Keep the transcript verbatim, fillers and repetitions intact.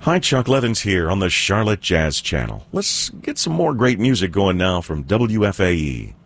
Hi, Chuck Levins here on the Charlotte Jazz Channel. Let's get some more great music going now from W F A E.